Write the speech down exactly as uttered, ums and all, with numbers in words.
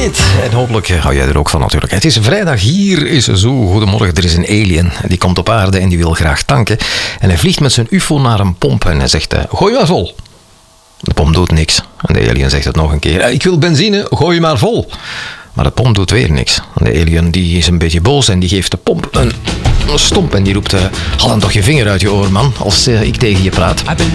it. En hopelijk hou jij er ook van natuurlijk. Het is vrijdag, hier is zo. Goedemorgen, er is een alien. Die komt op aarde en die wil graag tanken. En hij vliegt met zijn ufo naar een pomp en hij zegt, gooi maar vol. De pomp doet niks. En de alien zegt het nog een keer. Ik wil benzine, gooi maar vol. Maar de pomp doet weer niks. En de alien die is een beetje boos en die geeft de pomp een stomp. En die roept, haal dan toch je vinger uit je oor, man, als uh, ik tegen je praat. I've been